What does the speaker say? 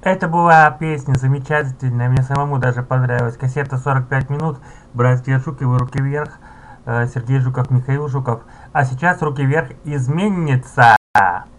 Это была песня замечательная, мне самому даже понравилась. Кассета 45 минут, братья Жуковы, руки вверх, Сергей Жуков, Михаил Жуков. А сейчас руки вверх, изменница.